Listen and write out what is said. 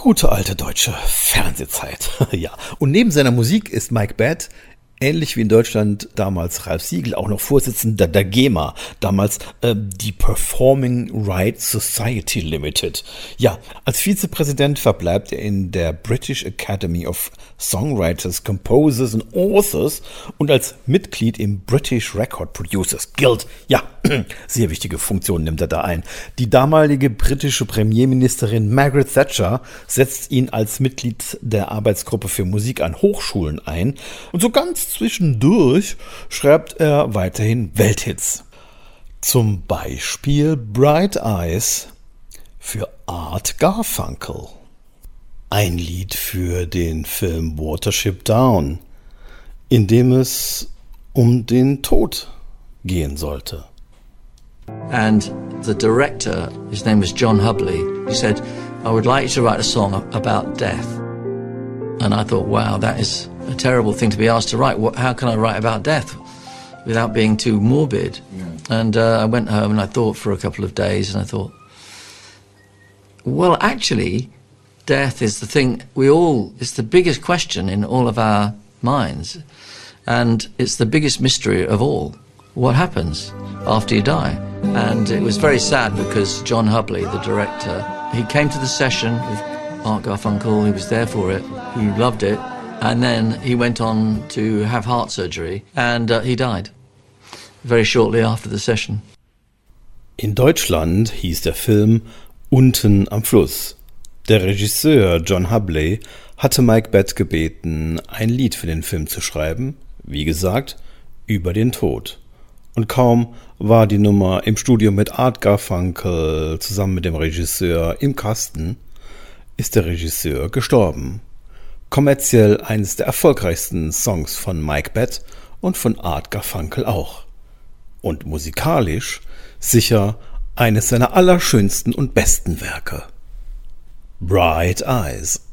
Gute alte deutsche Fernsehzeit. Ja, und neben seiner Musik ist Mike Batt, ähnlich wie in Deutschland damals Ralf Siegel, auch noch Vorsitzender der GEMA, damals die Performing Rights Society Limited. Ja, als Vizepräsident verbleibt er in der British Academy of Songwriters, Composers and Authors und als Mitglied im British Record Producers Guild. Ja, sehr wichtige Funktion nimmt er da ein. Die damalige britische Premierministerin Margaret Thatcher setzt ihn als Mitglied der Arbeitsgruppe für Musik an Hochschulen ein und so ganz zwischendurch schreibt er weiterhin Welthits. Zum Beispiel Bright Eyes für Art Garfunkel. Ein Lied für den Film Watership Down, in dem es um den Tod gehen sollte. And the director, his name was John Hubley, he said, I would like you to write a song about death. And I thought, wow, that is a terrible thing to be asked to write. How can I write about death without being too morbid? Yeah. And I went home and I thought for a couple of days and I thought, well, actually, death is the thing it's the biggest question in all of our minds. And it's the biggest mystery of all. What happens after you die? And it was very sad because John Hubley, the director, he came to the session with Art Garfunkel, he was there for it, he loved it, and then he went on to have heart surgery and he died very shortly after the session. In Deutschland hieß der Film Unten am Fluss. Der Regisseur John Hubley hatte Mike Batt gebeten, ein Lied für den Film zu schreiben, wie gesagt, über den Tod. Und kaum war die Nummer im Studio mit Art Garfunkel zusammen mit dem Regisseur im Kasten, ist der Regisseur gestorben. Kommerziell eines der erfolgreichsten Songs von Mike Batt und von Art Garfunkel auch. Und musikalisch sicher eines seiner allerschönsten und besten Werke. Bright Eyes.